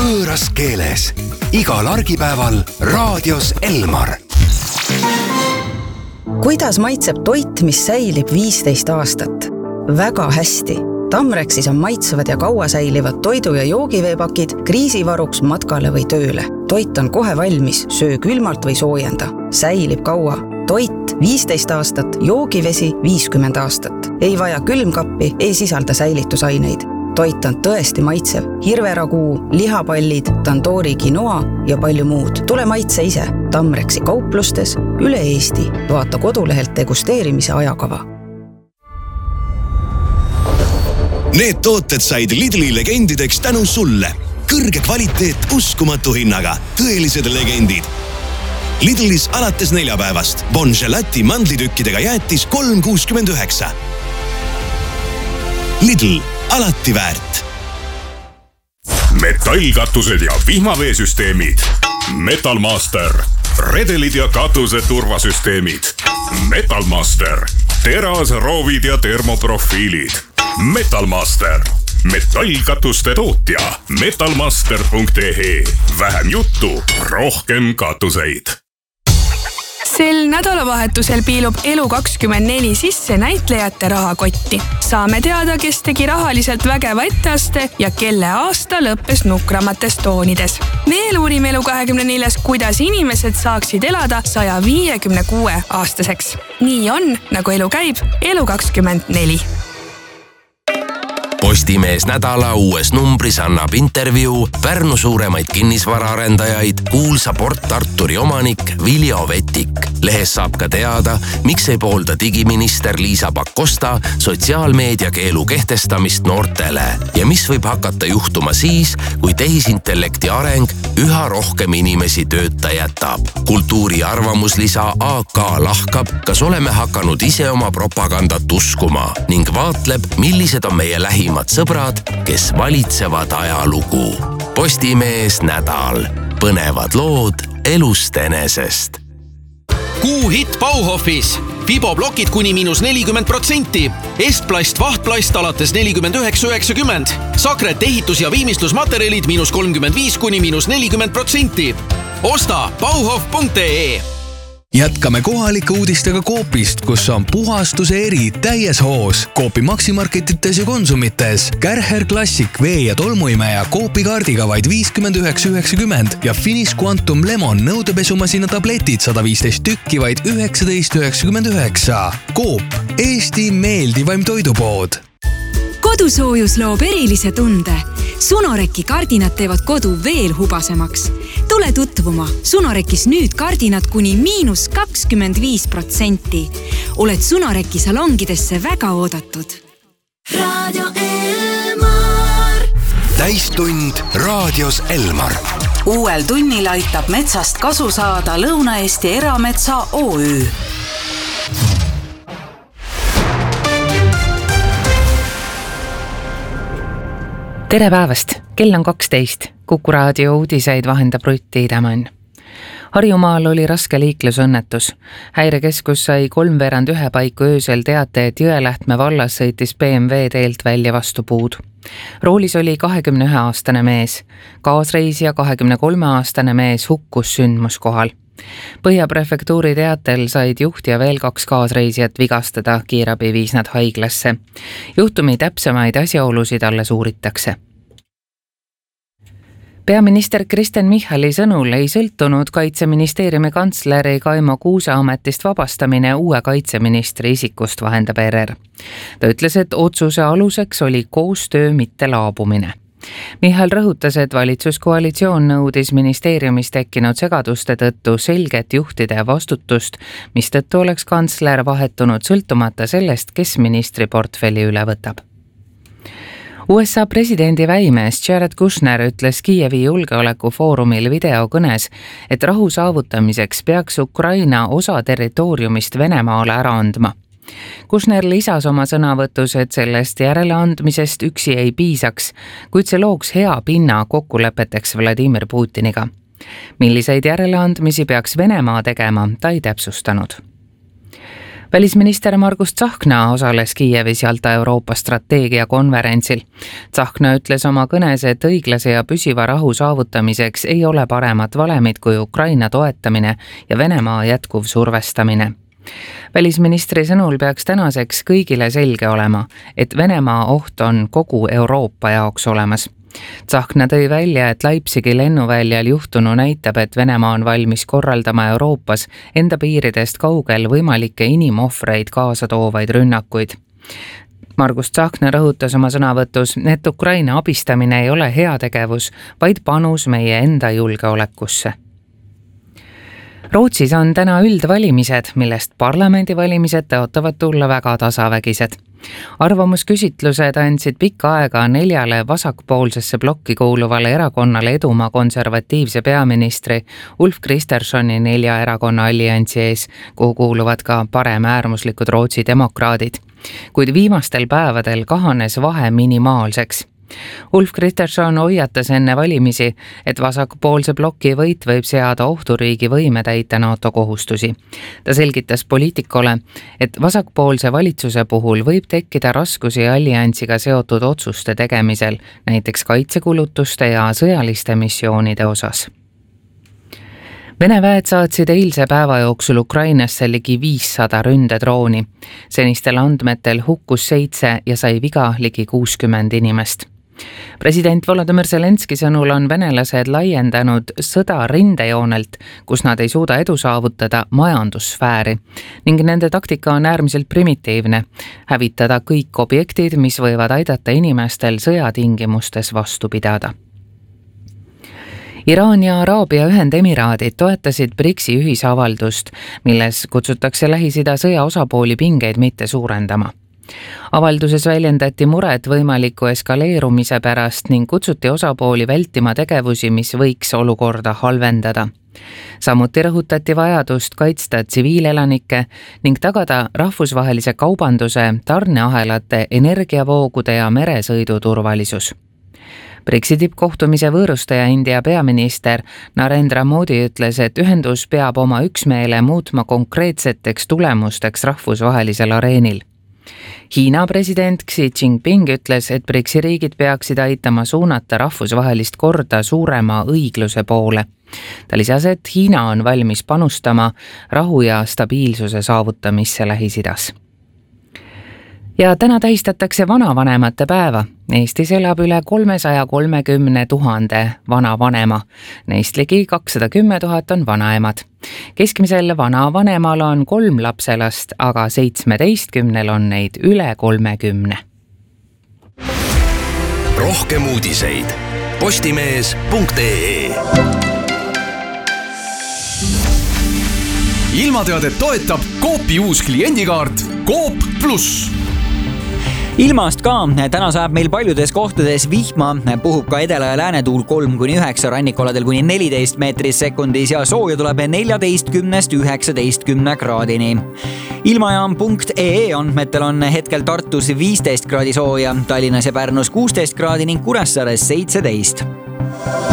võõras keeles. Igal argipäeval raadios Elmar. Kuidas maitseb toit, mis säilib 15 aastat? Väga hästi. Tamrexis on maitsevad ja kaua säilivad toidu- ja joogiveepakid kriisivaruks matkale või tööle. Toit on kohe valmis, söö külmalt või soojenda. Säilib kaua. Toit 15 aastat, joogivesi 50 aastat. Ei vaja külmkappi, ei sisalda säilitusaineid. Toit on tõesti maitsev. Hirveraguu, lihapallid, tandoori quinoa ja palju muud. Tule maitse ise. Tamrexi kauplustes üle Eesti. Vaata kodulehelt degusteerimise ajakava. Need tooted said Lidli legendideks tänu sulle. Kõrge kvaliteet uskumatu hinnaga. Tõelised legendid. Lidlis alates neljapäevast. Bon Gelati mandlitükkidega jäätis 3,69. Lidl, alati väärt. Metallkatused ja vihmaveesüsteemid. Metalmaster. Redelid ja katuse turvasüsteemid. Metalmaster. Terasroovid ja termoprofiilid. Metalmaster. Metallkatuste tootja. Metalmaster.ee. Vähem juttu, rohkem katuseid. Sel nädalavahetusel piilub Elu24 sisse näitlejate rahakotti. Saame teada, kes tegi rahaliselt vägeva etteaste ja kelle aasta lõppes nukramates toonides. Veel uurime Elu24, kuidas inimesed saaksid elada 156 aastaseks. Nii on, nagu elu käib, Elu24. Postimees nädala uues numbris annab intervjuu Pärnu suuremaid kinnisvaraarendajaid, kuulsa Port Arturi omanik Viljo Vetik. Lehes saab ka teada, miks ei poolda digiminister Liisa Pakosta sotsiaalmeedia keelu kehtestamist noortele ja mis võib hakata juhtuma siis, kui tehisintellekti areng üha rohkem inimesi tööta jätab. Kultuuri arvamuslisa AK lahkab, kas oleme hakanud ise oma propagandat uskuma ning vaatleb, millised on meie lähimad sõbrad, kes valitsevad ajalugu. Postimees nädal. Põnevad lood elust enesest. Kuu hitt Bauhofis. Fiboblokid kuni -40%. Estplast vahtplast alates 49,90. Sakret ehitus- ja viimistlusmaterjalid -35 kuni -40%. Osta bauhof.ee. Jätkame kohalike uudistega Coopist, kus on puhastuse eri täies hoos. Coopi maksimarketites ja konsumites. Kärcher Classic vee- ja tolmuimeja Coopi kaardiga vaid 59,90 ja Finish Quantum Lemon nõudepesumasina tabletid 115 tükki vaid 19,99. Coop, Eesti meeldivaim toidupood. Kodusoojus loob erilise tunde. Sunoreki kardinad teevad kodu veel hubasemaks. Tule tutvuma. Sunorekis nüüd kardinad kuni -25%. Oled Sunoreki salongidesse väga oodatud. Radio Elmar. Täistund raadios Elmar. Uuel tunnil aitab metsast kasu saada Lõuna-Eesti Erametsa OÜ. Tere päevast! Kell on 12. Kuku raadio uudiseid vahendab Rutti Tämann. Harjumaal oli raske liiklusõnnetus. Häirekeskus sai 3:15 paiku öösel teate, et Jõelähtme vallas sõitis BMW teelt välja vastu puud. Roolis oli 21-aastane mees. Kaasreisija 23-aastane mees hukkus sündmuskohal. Põhjaprefektuuri teatel said juht ja veel 2 kaasreisijat vigastada, kiirabi viis nad haiglasse. Juhtumi täpsemaid asjaolusid alles uuritakse. Peaminister Kristen Michali sõnul ei sõltunud Kaitseministeeriumi kantsleri Kaimo Kuuse ametist vabastamine uue kaitseministri isikust, vahendab ERR. Ta ütles, et otsuse aluseks oli koostöö, mitte laabumine. Michal rõhutas, et valitsuskoalitsioon nõudis ministeeriumis tekkinud segaduste tõttu selget juhtide vastutust, mistõttu oleks kantsler vahetunud sõltumata sellest, kes ministri portfelli üle võtab. USA presidendi väimees Jared Kushner ütles Kiievi julgeolekufoorumil videokõnes, et rahu saavutamiseks peaks Ukraina osa territooriumist Venemaale ära andma. Kushner lisas oma sõnavõtus, et sellest järeleandmisest üksi ei piisaks, kuid see looks hea pinna kokkulepeteks Vladimir Putiniga. Milliseid järeleandmisi peaks Venemaa tegema, ta ei täpsustanud. Välisminister Margus Tsahkna osales Kiievis Jalta Euroopa strateegiakonverentsil. Tsahkna ütles oma kõnes, et õiglase ja püsiva rahu saavutamiseks ei ole paremat valemit kui Ukraina toetamine ja Venemaa jätkuv survestamine. Välisministri sõnul peaks tänaseks kõigile selge olema, et Venemaa oht on kogu Euroopa jaoks olemas. Tsahkna tõi välja, et Leipzigi lennuväljal juhtunu näitab, et Venemaa on valmis korraldama Euroopas enda piiridest kaugel võimalikke inimohvreid kaasa toovaid rünnakuid. Margus Tsahkna rõhutas oma sõnavõtus, et Ukraina abistamine ei ole heategevus, vaid panus meie enda julgeolekusse. Rootsis on täna üldvalimised, millest parlamendivalimised tõotavad tulla väga tasavägised. Arvamusküsitlused andsid pikka aega 4 vasakpoolsesse blokki kuuluvale erakonnale edumaa konservatiivse peaministri Ulf Kristerssoni 4 erakonna alliansi ees, kuhu kuuluvad ka paremäärmuslikud Rootsi demokraadid. Kuid viimastel päevadel kahanes vahe minimaalseks. Ulf Kristersson hoiatas enne valimisi, et vasakpoolse bloki võit võib seada ohtu riigi võime täita NATO kohustusi. Ta selgitas poliitikule, et vasakpoolse valitsuse puhul võib tekkida raskusi alliansiga seotud otsuste tegemisel, näiteks kaitsekulutuste ja sõjaliste missioonide osas. Vene väed saatsid eilse päeva jooksul Ukrainasse ligi 500 ründedrooni. Senistel andmetel hukkus 7 ja sai viga ligi 60 inimest. President Volodymyr Zelenski sõnul on venelased laiendanud sõda rindejoonelt, kus nad ei suuda edu saavutada, majandussfääri ning nende taktika on äärmiselt primitiivne, hävitada kõik objektid, mis võivad aidata inimestel sõjatingimustes vastu pidada. Iraan ja Araabia Ühendemiraadid toetasid BRICS-i ühisavaldust, milles kutsutakse Lähis-Ida sõja osapooli pingeid mitte suurendama. Avalduses väljendati muret võimaliku eskaleerumise pärast ning kutsuti osapooli vältima tegevusi, mis võiks olukorda halvendada. Samuti rõhutati vajadust kaitsta tsiviilelanikke ning tagada rahvusvahelise kaubanduse, tarneahelate, energiavoogude ja meresõidu turvalisus. BRICS-i tippkohtumise võõrustaja India peaminister Narendra Modi ütles, et ühendus peab oma üksmeele muutma konkreetseteks tulemusteks rahvusvahelisel areenil. Hiina president Xi Jinping ütles, et BRICS-i riigid peaksid aitama suunata rahvusvahelist korda suurema õigluse poole. Ta lisas, et Hiina on valmis panustama rahu ja stabiilsuse saavutamisse Lähis-Idas. Ja täna tähistatakse vanavanemate päeva. Eestis elab üle 330 000 vanavanema. Neist ligi 210 000 on vanaemad. Keskmisel vanavanemal on 3 lapselast, aga 17 on neid üle 30. Rohkem uudiseid postimees.ee. Ilmateadet toetab Coopi uus kliendikaart Coop Plus. Ilmast ka, täna saab meil paljudes kohtades vihma, puhub ka edela- ja läänetuul 3-9, rannikoladel kuni 14 meetris sekundis ja sooja tuleb 14–19 kraadini. Ilmajaam.ee andmetel on hetkel Tartus 15 kraadi sooja, Tallinnas ja Pärnus 16 kraadi ning Kuressaares 17.